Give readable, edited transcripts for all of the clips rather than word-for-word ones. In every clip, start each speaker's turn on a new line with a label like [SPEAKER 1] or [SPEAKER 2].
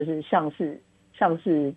[SPEAKER 1] 就是像是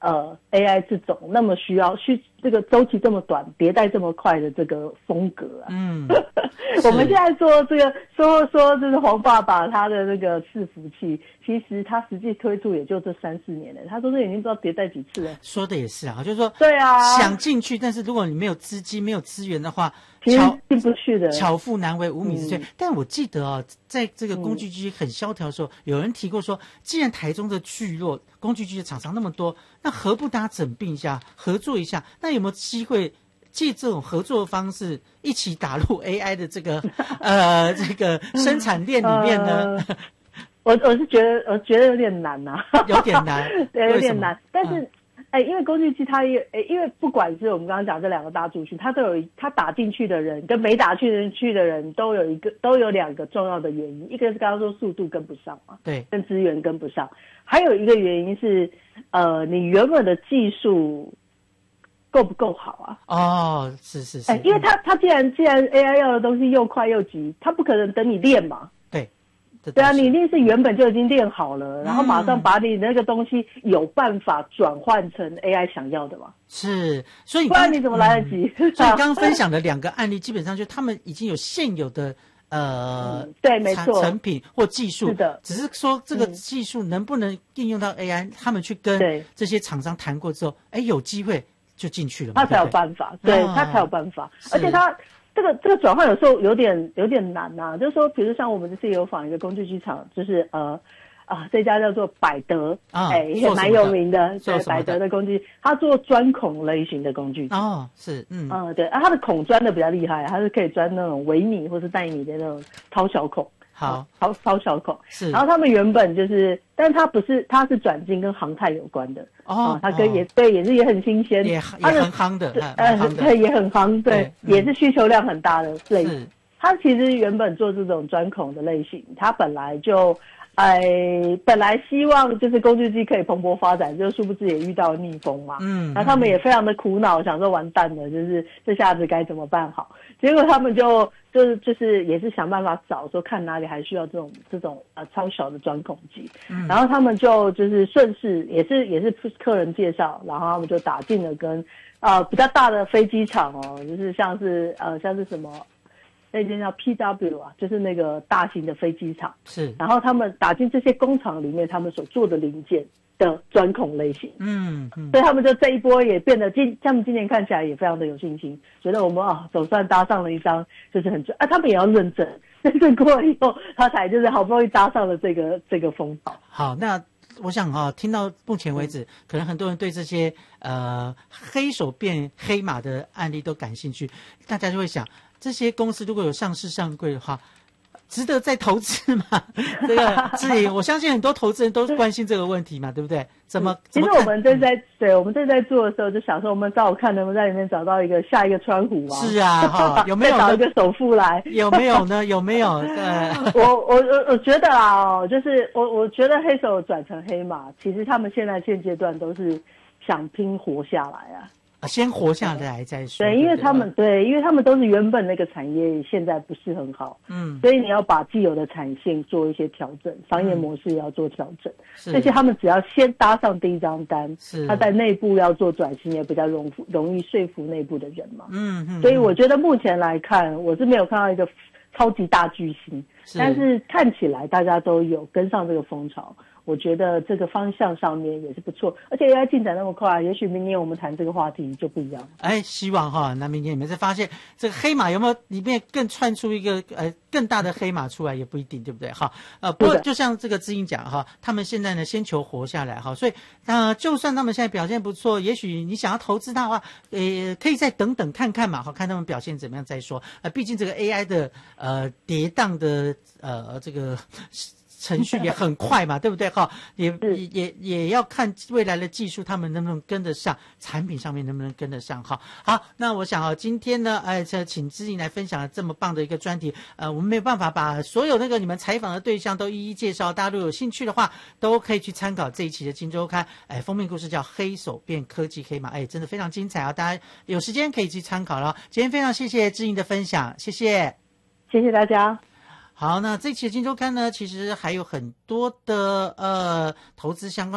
[SPEAKER 1] AI 这种那么需这个周期这么短、迭代这么快的这个风格啊。我们现在说这个说就是黄爸爸他的那个伺服器，其实他实际推出也就这3-4年了，他中间已经不知道迭代几次了。
[SPEAKER 2] 说的也是啊，就是说
[SPEAKER 1] 对啊，
[SPEAKER 2] 想进去，但是如果你没有资金、没有资源的话，
[SPEAKER 1] 其实进不去的，
[SPEAKER 2] 巧妇难为无米之炊。但我记得啊，在这个工具机很萧条的时候，有人提过说，既然台中的聚落工具机的厂商那么多，那何不大家整并一下，合作一下？那有没有机会借这种合作的方式一起打入 AI 的这个这个生产链里面呢？
[SPEAKER 1] 我是觉得有点难啊，
[SPEAKER 2] 有点难，
[SPEAKER 1] 对，有点难。但是，因为工具机它也，因为不管是我们刚刚讲这2个大族群，它打进去的人跟没打进去的人都有2个重要的原因，一个是刚刚说速度跟不上嘛，
[SPEAKER 2] 对，
[SPEAKER 1] 跟资源跟不上，还有一个原因是，你原本的技术够不够好啊？
[SPEAKER 2] 哦，是，
[SPEAKER 1] 因为它既然 AI 要的东西又快又急，它不可能等你练嘛。对啊，你一定是原本就已经练好了，然后马上把你那个东西有办法转换成 AI 想要的嘛。
[SPEAKER 2] 是，所以
[SPEAKER 1] 不然你怎么来得及？
[SPEAKER 2] 所以刚刚分享的2个案例，基本上就他们已经有现有的
[SPEAKER 1] 对，没错，
[SPEAKER 2] 成品或技术，
[SPEAKER 1] 是的，
[SPEAKER 2] 只是说这个技术能不能应用到 AI，他们去跟这些厂商谈过之后，有机会就进去了嘛，
[SPEAKER 1] 他才有办法，对，他才有办法，而且他。这个转换有时候有点难呐，就是说，比如像我们这次有访一个工具机厂，就是这家叫做百德，也蛮有名的，对，百德的工具，他做钻孔类型的工具机。
[SPEAKER 2] 是，
[SPEAKER 1] 对，他的孔钻的比较厉害，他是可以钻那种微米或是奈米的那种超小孔。超小孔是，然后他们原本就是，但它是转进跟航太有关的它跟也很新鲜，
[SPEAKER 2] 也很夯的，
[SPEAKER 1] 对，也很夯，对，也是需求量很大的类型。它其实原本做这种钻孔的类型，它本来希望就是工具机可以蓬勃发展，就殊不知也遇到逆风嘛。然后他们也非常的苦恼，想说完蛋了，就是这下子该怎么办好？结果他们就是也是想办法找说看哪里还需要这种超小的钻孔机。然后他们就是顺势也是客人介绍，然后他们就打进了跟比较大的飞机场就是像是什么。那间叫 PW 就是那个大型的飞机场，
[SPEAKER 2] 是。然
[SPEAKER 1] 后他们打进这些工厂里面，他们所做的零件的钻孔类型，所以他们就这一波也变得他们今年看起来也非常的有信心，觉得我们总算搭上了一张就是很他们也要认证过了以后，他才就是好不容易搭上了这个风潮。
[SPEAKER 2] 好，那我想听到目前为止，可能很多人对这些黑手变黑马的案例都感兴趣，大家就会想。这些公司如果有上市上柜的话，值得再投资吗？这个是我相信很多投资人都关心这个问题嘛，对不对？
[SPEAKER 1] 其实我们正在做的时候，就想说我们找看能不能在里面找到下一个川虎啊。
[SPEAKER 2] 是啊，有没有
[SPEAKER 1] 找一个首富来？
[SPEAKER 2] 有没有呢？有没有？
[SPEAKER 1] 我觉得啦就是我觉得黑手转成黑马，其实他们现阶段都是想拼活下来啊。
[SPEAKER 2] 先活下来再说。
[SPEAKER 1] 对，因为他们都是原本那个产业现在不是很好，所以你要把既有的产线做一些调整，商业模式也要做调整。这些他们只要先搭上第一张单，他在内部要做转型也比较容易说服内部的人嘛。所以我觉得目前来看，我是没有看到一个超级大巨星，但是看起来大家都有跟上这个风潮。我觉得这个方向上面也是不错，而且 AI 进展那么快，也许明年我们谈这个话题就不一样。
[SPEAKER 2] 希望那明年你们再发现这个黑马有没有里面更窜出一个更大的黑马出来也不一定，对不对？不过就像这个知音讲他们现在呢先求活下来所以就算他们现在表现不错，也许你想要投资他的话，可以再等等看看嘛，看他们表现怎么样再说。毕竟这个 AI 的跌宕的这个。程序也很快嘛，对不对？也要看未来的技术，他们能不能跟得上，产品上面能不能跟得上。好，那我想今天呢，请知音来分享了这么棒的一个专题。我们没有办法把所有那个你们采访的对象都一一介绍，大家如果有兴趣的话，都可以去参考这一期的《今周刊》。封面故事叫《黑手变科技黑马》，真的非常精彩啊！大家有时间可以去参考了。今天非常谢谢知音的分享，谢谢，
[SPEAKER 1] 谢谢大家。
[SPEAKER 2] 好，那这期的金周刊呢，其实还有很多的投资相关